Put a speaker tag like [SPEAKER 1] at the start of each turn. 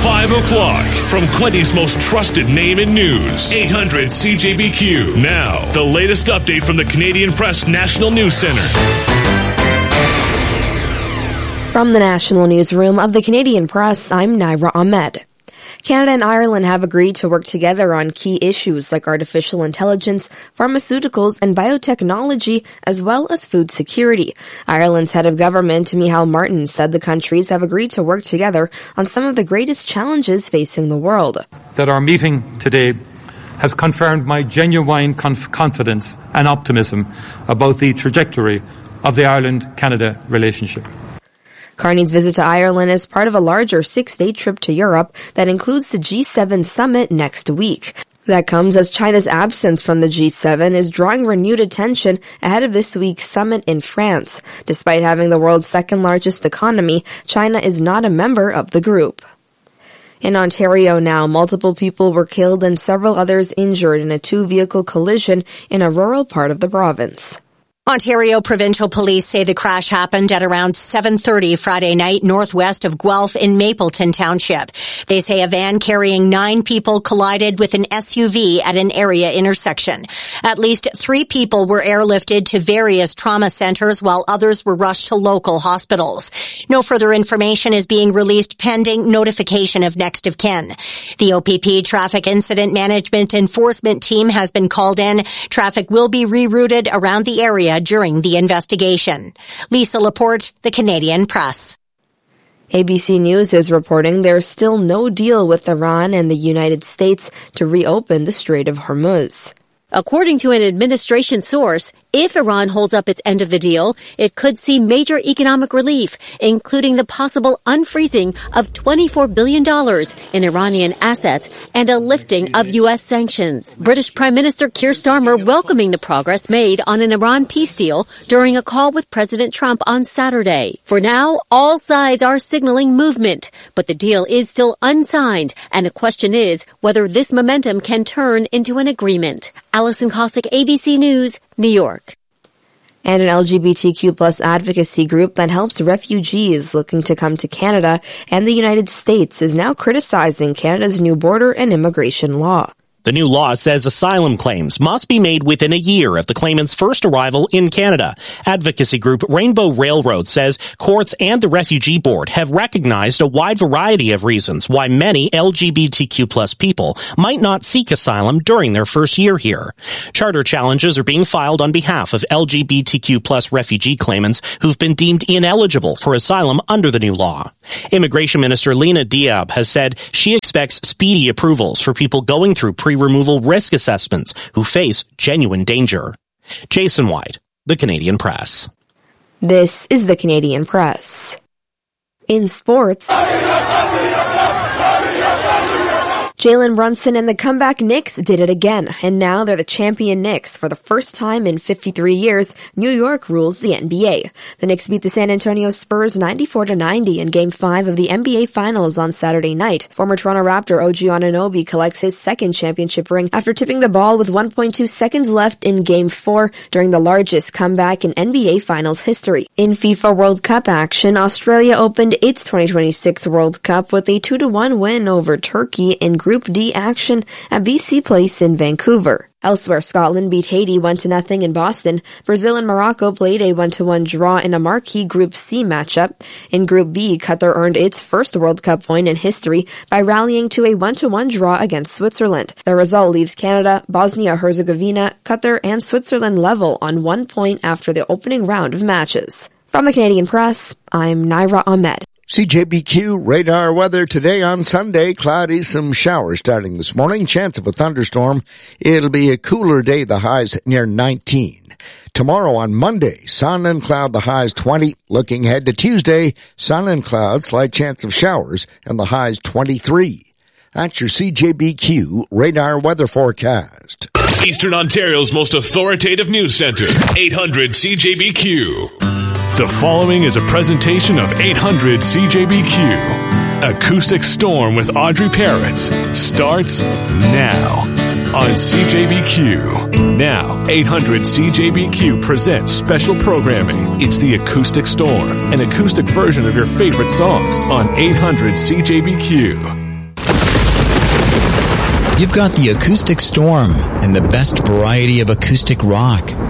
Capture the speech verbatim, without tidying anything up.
[SPEAKER 1] five o'clock from Quinty's most trusted name in news. eight hundred C J B Q. Now, the latest update from the Canadian Press National News Centre.
[SPEAKER 2] From the National Newsroom of the Canadian Press, I'm Naira Ahmed. Canada and Ireland have agreed to work together on key issues like artificial intelligence, pharmaceuticals, and biotechnology, as well as food security. Ireland's head of government, Micheál Martin, said the countries have agreed to work together on some of the greatest challenges facing the world.
[SPEAKER 3] That our meeting today has confirmed my genuine conf- confidence and optimism about the trajectory of the Ireland-Canada relationship.
[SPEAKER 2] Carney's visit to Ireland is part of a larger six-day trip to Europe that includes the G seven summit next week. That comes as China's absence from the G seven is drawing renewed attention ahead of this week's summit in France. Despite having the world's second-largest economy, China is not a member of the group. In Ontario now, multiple people were killed and several others injured in a two-vehicle collision in a rural part of the province.
[SPEAKER 4] Ontario Provincial Police say the crash happened at around seven thirty Friday night northwest of Guelph in Mapleton Township. They say a van carrying nine people collided with an S U V at an area intersection. At least three people were airlifted to various trauma centers while others were rushed to local hospitals. No further information is being released pending notification of next of kin. The O P P Traffic Incident Management Enforcement Team has been called in. Traffic will be rerouted around the area during the investigation. Lisa Laporte, the Canadian Press.
[SPEAKER 2] A B C News is reporting there's still no deal with Iran and the United States to reopen the Strait of Hormuz.
[SPEAKER 5] According to an administration source, if Iran holds up its end of the deal, it could see major economic relief, including the possible unfreezing of twenty-four billion dollars in Iranian assets and a lifting of U S sanctions. British Prime Minister Keir Starmer welcoming the progress made on an Iran peace deal during a call with President Trump on Saturday. For now, all sides are signaling movement, but the deal is still unsigned, and the question is whether this momentum can turn into an agreement. Allison Cossack, A B C News, New York.
[SPEAKER 2] And an L G B T Q plus advocacy group that helps refugees looking to come to Canada and the United States is now criticizing Canada's new border and immigration law.
[SPEAKER 6] The new law says asylum claims must be made within a year of the claimant's first arrival in Canada. Advocacy group Rainbow Railroad says courts and the Refugee Board have recognized a wide variety of reasons why many L G B T Q plus people might not seek asylum during their first year here. Charter challenges are being filed on behalf of L G B T Q plus refugee claimants who've been deemed ineligible for asylum under the new law. Immigration Minister Lena Diab has said she expects speedy approvals for people going through pre removal risk assessments who face genuine danger. Jason White, the Canadian Press.
[SPEAKER 2] This is the Canadian Press. In sports, Jalen Brunson and the comeback Knicks did it again, and now they're the champion Knicks. For the first time in fifty-three years, New York rules the N B A. The Knicks beat the San Antonio Spurs ninety-four to ninety in Game five of the N B A Finals on Saturday night. Former Toronto Raptor O G Anunoby collects his second championship ring after tipping the ball with one point two seconds left in Game four during the largest comeback in N B A Finals history. In FIFA World Cup action, Australia opened its twenty twenty-six World Cup with a two to one win over Turkey in Group D action at B C Place in Vancouver. Elsewhere, Scotland beat Haiti one to nothing in Boston. Brazil and Morocco played a one to one draw in a marquee Group C matchup. In Group B, Qatar earned its first World Cup win in history by rallying to a one to one draw against Switzerland. The result leaves Canada, Bosnia-Herzegovina, Qatar, and Switzerland level on one point after the opening round of matches. From the Canadian Press, I'm Naira Ahmed.
[SPEAKER 7] C J B Q radar weather today on Sunday. Cloudy, some showers starting this morning. Chance of a thunderstorm. It'll be a cooler day, the highs near nineteen. Tomorrow on Monday, sun and cloud, the highs twenty. Looking ahead to Tuesday, sun and cloud, slight chance of showers, and the highs twenty-three. That's your C J B Q radar weather forecast.
[SPEAKER 1] Eastern Ontario's most authoritative news center, eight hundred C J B Q. The following is a presentation of eight hundred C J B Q. Acoustic Storm with Audrey Parrots starts now on C J B Q. Now, eight hundred C J B Q presents special programming. It's the Acoustic Storm, an acoustic version of your favorite songs on eight hundred C J B Q.
[SPEAKER 8] You've got the Acoustic Storm and the best variety of acoustic rock.